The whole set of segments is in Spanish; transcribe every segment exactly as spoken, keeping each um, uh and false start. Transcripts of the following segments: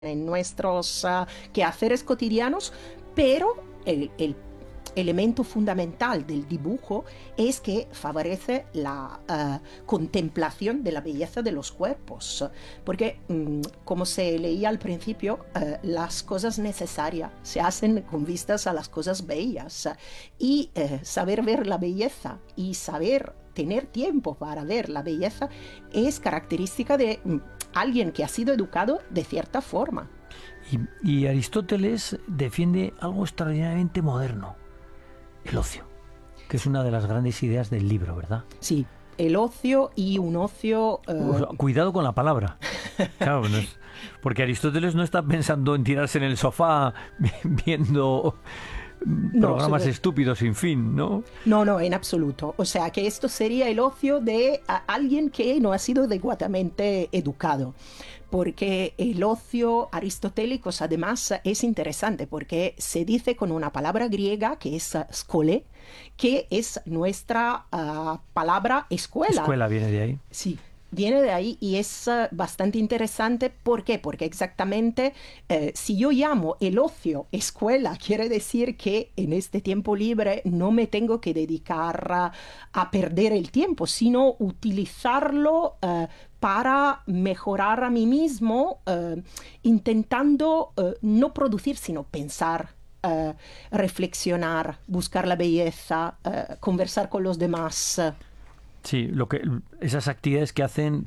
en nuestros uh, quehaceres cotidianos, pero el, el elemento fundamental del dibujo es que favorece la uh, contemplación de la belleza de los cuerpos, porque um, como se leía al principio, uh, las cosas necesarias se hacen con vistas a las cosas bellas, y uh, saber ver la belleza y saber tener tiempo para ver la belleza es característica de um, alguien que ha sido educado de cierta forma. Y, y Aristóteles defiende algo extraordinariamente moderno: el ocio, que es una de las grandes ideas del libro, ¿verdad? Sí, el ocio y un ocio... Uh... Cuidado con la palabra. Claro, no es, porque Aristóteles no está pensando en tirarse en el sofá viendo programas no, estúpidos sin fin, ¿no? No, no, en absoluto. O sea, que esto sería el ocio de a, alguien que no ha sido adecuadamente educado. Porque el ocio aristotélico además es interesante porque se dice con una palabra griega que es skole, que es nuestra uh, palabra escuela. Escuela viene de ahí. Sí, viene de ahí y es uh, bastante interesante. ¿Por qué? Porque exactamente uh, si yo llamo el ocio escuela, quiere decir que en este tiempo libre no me tengo que dedicar uh, a perder el tiempo, sino utilizarlo uh, para mejorar a mí mismo, uh, intentando uh, no producir, sino pensar, uh, reflexionar, buscar la belleza, uh, conversar con los demás. Sí, lo que, esas actividades que hacen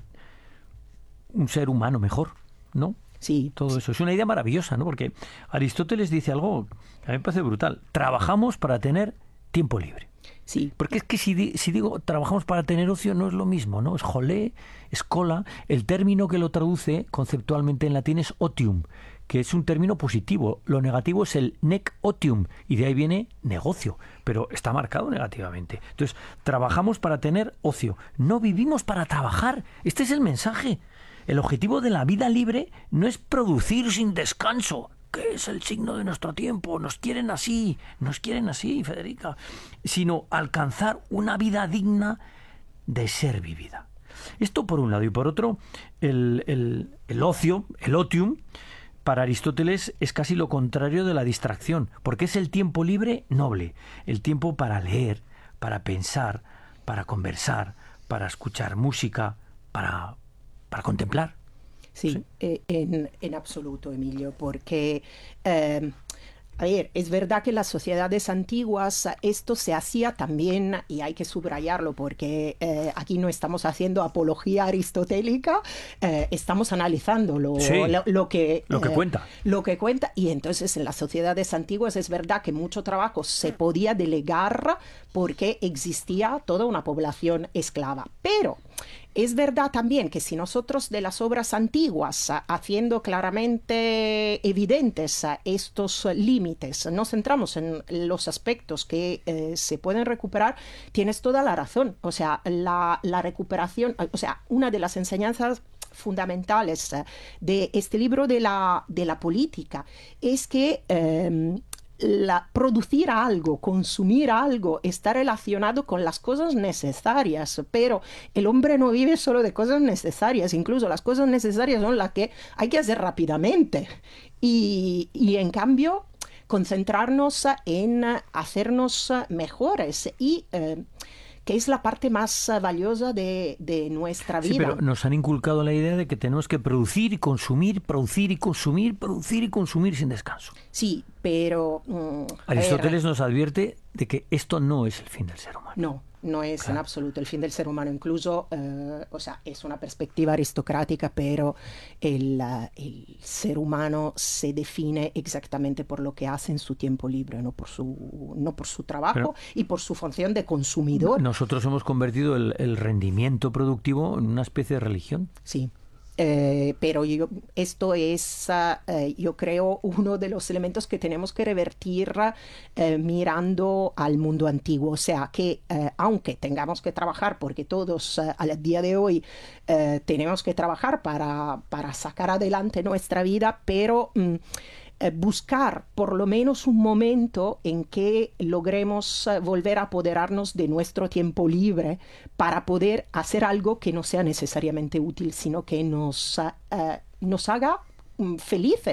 un ser humano mejor, ¿no? Sí. Todo eso. Es una idea maravillosa, ¿no? Porque Aristóteles dice algo que a mí me parece brutal. Trabajamos para tener tiempo libre. Sí. Porque es que si, di, si digo trabajamos para tener ocio no es lo mismo, ¿no? Es jolé, es cola. El término que lo traduce conceptualmente en latín es otium, que es un término positivo. Lo negativo es el nec otium, y de ahí viene negocio, pero está marcado negativamente. Entonces, trabajamos para tener ocio, no vivimos para trabajar. Este es el mensaje. El objetivo de la vida libre no es producir sin descanso, que es el signo de nuestro tiempo. Nos quieren así, nos quieren así, Federica, sino alcanzar una vida digna de ser vivida. Esto por un lado. Y por otro, el, el, el ocio, el otium, para Aristóteles es casi lo contrario de la distracción, porque es el tiempo libre noble, el tiempo para leer, para pensar, para conversar, para escuchar música, para, para contemplar. Sí, ¿sí? Eh, en, en absoluto, Emilio, porque, eh, a ver, es verdad que en las sociedades antiguas esto se hacía también, y hay que subrayarlo porque eh, aquí no estamos haciendo apología aristotélica, eh, estamos analizando lo, sí, lo, lo, que, lo que eh, cuenta. Lo que cuenta, y entonces en las sociedades antiguas es verdad que mucho trabajo se podía delegar porque existía toda una población esclava, pero... Es verdad también que si nosotros de las obras antiguas, haciendo claramente evidentes estos límites, nos centramos en los aspectos que eh, se pueden recuperar, tienes toda la razón. O sea, la, la recuperación, o sea, una de las enseñanzas fundamentales de este libro de la, de la política es que... Eh, La, producir algo, consumir algo, está relacionado con las cosas necesarias, pero el hombre no vive solo de cosas necesarias, incluso las cosas necesarias son las que hay que hacer rápidamente, y, y en cambio concentrarnos en hacernos mejores y... Eh, que es la parte más valiosa de, de nuestra vida. Sí, pero nos han inculcado la idea de que tenemos que producir y consumir, producir y consumir, producir y consumir sin descanso. Sí, pero... Um, Aristóteles ver, nos advierte de que esto no es el fin del ser humano. No, no es claro. En absoluto el fin del ser humano. Incluso, uh, o sea, es una perspectiva aristocrática, pero el, uh, el ser humano se define exactamente por lo que hace en su tiempo libre, no por su, no por su trabajo pero, y por su función de consumidor. Nosotros hemos convertido el, el rendimiento productivo en una especie de religión. Sí. Eh, pero yo, esto es, uh, yo creo, uno de los elementos que tenemos que revertir uh, mirando al mundo antiguo. O sea, que uh, aunque tengamos que trabajar, porque todos uh, al día de hoy uh, tenemos que trabajar para, para sacar adelante nuestra vida, pero... Um, Eh, buscar por lo menos un momento en que logremos eh, volver a apoderarnos de nuestro tiempo libre para poder hacer algo que no sea necesariamente útil, sino que nos, uh, nos haga mm, felices